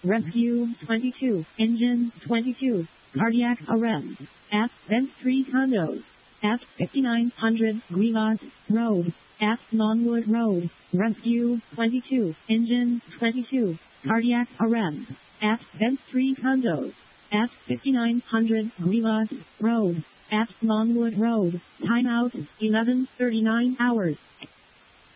Rescue 22, Engine 22, Cardiac Arrest, at Vent 3 Condos, at 5900 Guivas Road, at Longwood Road. Rescue 22, Engine 22, Cardiac Arrest, at Vent 3 Condos, at 5900 Guivas Road, at Longwood Road. Timeout 11:39 hours.